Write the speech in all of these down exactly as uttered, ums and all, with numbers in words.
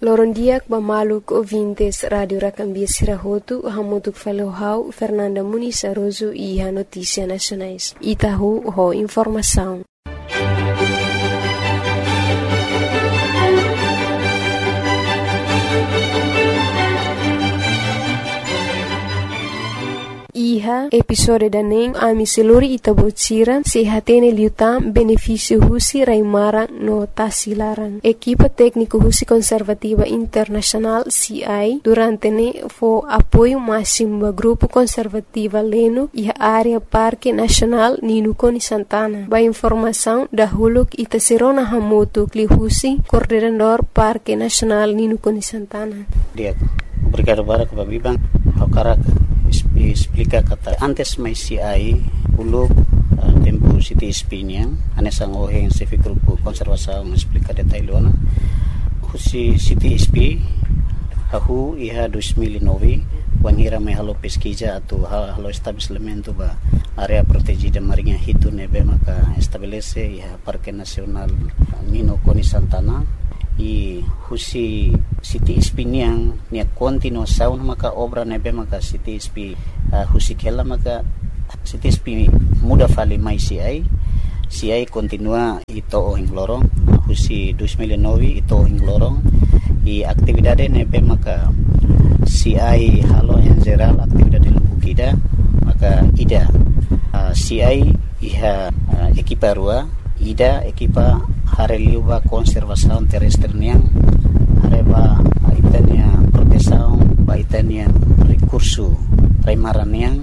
Lorondiak bamaluk ouvintes Radio Racambia Sirahotu, hamutuk falohau Fernanda Muniz Aroso e a Notícia Nacionais. Itahu ho informação. Iha episode daning ami seluri itabocira sehatene liutam benefício husi raimara no tasilaran. Equipa técnico husi conservativa internacional C I durante ne fo apoio máximo do grupo conservativa leno e a área Parque Nacional Ninukoni Santana. Ba informação da huluk itaserona hamoto kli husi coordenador Parque Nacional Ninukoni Santana. Dia, obrigado para que babibang hakarak explica kata antes mai C I uluk uh, tempo City S P niang anesang oheng civic grupo konservasaung explica detailona husi City S P hahu iha dua ribu nove wanhira mai halo pesquisa atau halo estabelecimento ba area protegida marinha hitu nebe maka estabelece iha Parque Nacional Ninukoni Santana i husi City S P niang nia continuação maka obra nebe maka City S P uh, husi kela maka City S P muda fali mai C I C I continua ito ohing lorong husi dua ribu nove ito ohing lorong i aktividade nebe maka C I halo en geral aktividade lubukida maka ida uh, C I iha uh, ekipa rua ida ekipa hareliuba konservasaun terrestre niang hareba itania protesaun ba itania recurso raimaran niang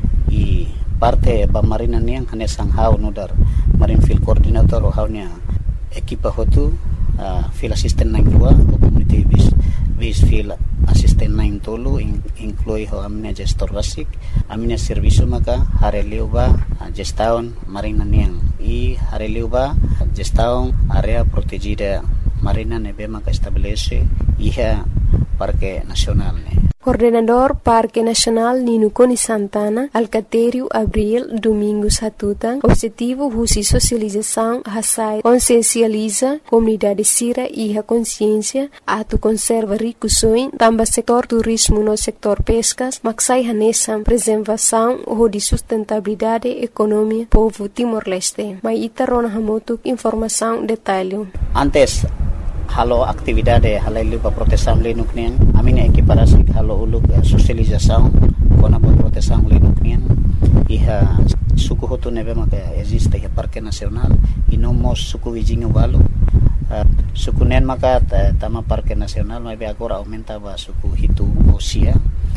i parte ba marina niang hanesang hau nudar marine field coordinator o haunya ekipa hotu uh, field assistant nang dua community bis bis field assistant nang tolu in, inclui ho amina gestor basic amina servicio maka hareliuba uh, gestaun marina niang i hareliuba gestaun area protegida marina nebe maka estabelece iha Parque Nacional ne. Coordenador Parque Nacional Ninukoni Santana, Alcatério Abril Domingos Hatutan, objetivo husi socialização hasai consciencializa comunidade sira e a consciência atu conserva ricusoin tamba setor turismo no setor pescas maksai hanesam preservação ou de sustentabilidade economia povo Timor-Leste. Mai itarona hamotuk informação detalhe. Antes halo aktividade halailu pa proteção lenuk nian amina equiparasi halo uluk uh, socialização kona pa proteção lenuk nian iha suku hotu nebe maka existe iha Parque Nacional e nomos suku wijinga walu uh, suku nen maka tama Parque Nacional mai be agora aumenta ba suku hitu osia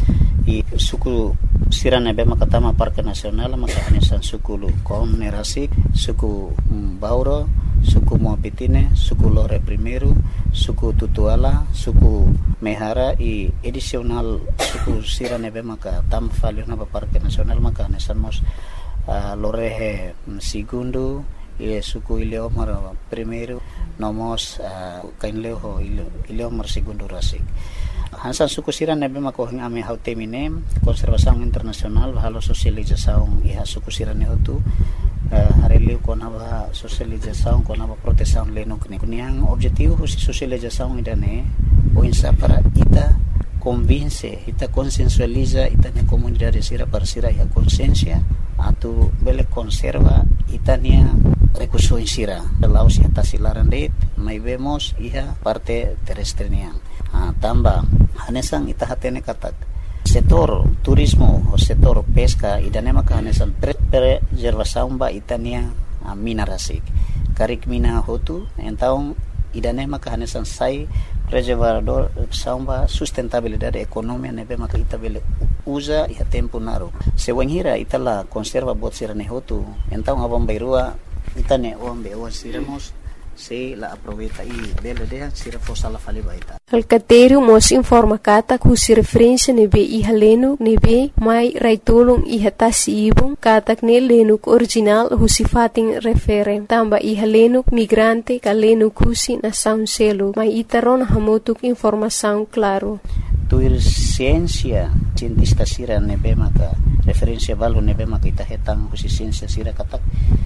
e suku sira nebe maka tama Parque Nacional maka hanesan suku lu konerasi suku um, Bauro suku Moapitine, suku Lore Primeiro, suku Tutuala, suku Mehara e edicional suku sira nebe maka tam falio na Parque Nacional maka nesamos uh, Lore Segundo e suku Ileomar Primeiro nomos uh, kainleo Ileomar Segundo Rasik. Hansan suku sira nebe maka hing ame hautemine konservasaung internasional halo sosializasaung iha suku sira ne hotu Uh, hareliu kona ba socialização kona ba proteção lenok ne kuniang objetivo husi socialização idane o insa para ita convince ita consensualiza ita ne comunidade sira para sira ya consciência atu bele conserva itania recurso sira lau si tasilaran det mai vemos iha parte terrestre niang uh, tamba hanesang ita hatene katak setor turismo o setor pesca idane maka hanesan preservação ba itania mina rasik karik mina hotu então idane maka hanesan sai preservador samba sustentabilidade economia nebe maka itabele usa e tempo naro se wanhira itala conserva bot sirane hotu então abam bairua itane ombe o siramos se la aproveita e bela de sira fosala fali baita. Alcatério mos informa kata kusi referência nebe iha lenu nebe mai raitulung iha tasi ibung katak ne lenuk original husi fating refere tamba iha lenuk migrante ka lenuk husi na sound selo mai itaron hamotuk informação claro. Tuir ciência cientista sira nebe maka referência valu nebe maka ita hetang husi ciência sira katak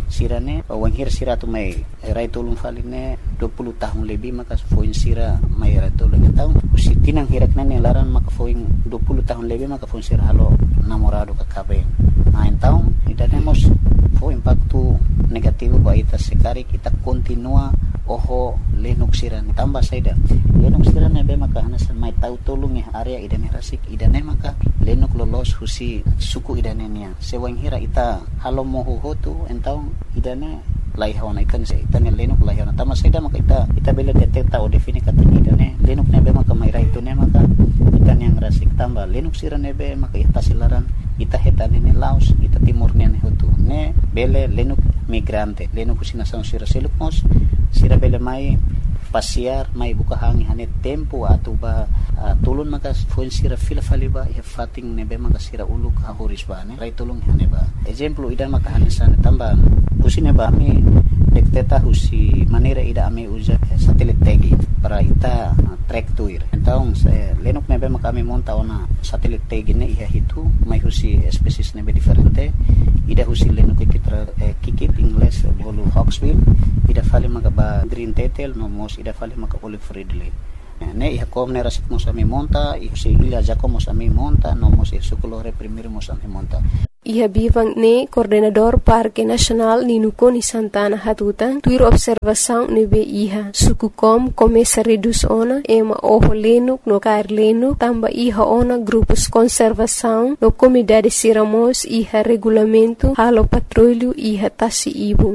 sirane wanghir sira tu mai rai tolong faline dua puluh tahun lebih maka foin sira mai rai tolong tahu usi tinang hirak nane laran maka foin dua puluh tahun lebih maka foin sira halo namorado kakabe nah então idanemos foi impacto negativo ba ita sekari kita continua oho lenuk sira tambah saida lenuk sira ne be maka hanasan mai tahu tolong ya area idane rasik idane maka lenuk lolos husi suku idane nia sewang hira ita halo moho hotu entau idane laihona ikan se itane lenuk laihona tama saida maka ita ita bela detecta o defini kata idane lenuk ne be maka mai itu ne maka ikan yang rasik tambah lenuk sira ne be maka ita silaran ita hetane ne laos ita timur ne hotu ne bele lenuk migrante lenuk husina sang sira selukmos sira bele mai pasiar mai buka hangi hane tempo atau ba uh, tulun maka foin sira fila faliba ya fating nebe maka sira uluk hahoris ba ne rai tulung hane ba exemplo ida maka hane sana tamba usine ba mi dekteta husi manera ida ame uja satelit tagi para ita uh, track tuir então se lenuk nebe maka mi monta ona satelit tagi ne iha hitu mai husi species nebe diferente ida husi lenuk kitra eh, kikit ingles bolu hawksbill ida fali maka ba green tetel no mos ida fali maka olive ridley ne iha kom ne rasik mos ami monta isi ila jako mos ami monta no mos sukulore primir mos ami monta Iha bivang ne coordenador Parque Nacional Ninukoni Santana Hatutan tuir observação nebe iha suku kom começa reduz ona ema oho lenuk no kair lenuk tamba iha ona grupos conservação no comunidade Siramos iha regulamento halo patrulho iha tasi ibu